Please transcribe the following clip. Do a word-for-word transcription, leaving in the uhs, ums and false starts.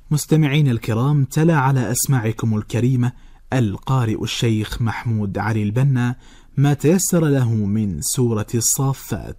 مستمعين الكرام، تلا على أسماعكم الكريمة القارئ الشيخ محمود علي البنا ما تيسر له من سورة الصافات.